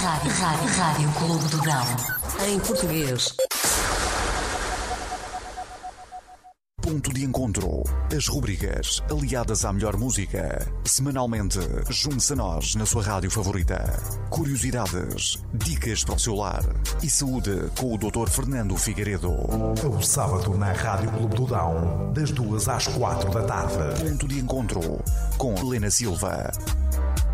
Rádio Clube do Dão. Em português. Ponto de encontro. As rubricas aliadas à melhor música. Semanalmente, junte-se a nós na sua rádio favorita. Curiosidades, dicas para o seu lar e saúde com o Dr. Fernando Figueiredo. Ao sábado na Rádio Clube do Dão, das 2 às 4 da tarde. Ponto de encontro com Helena Silva.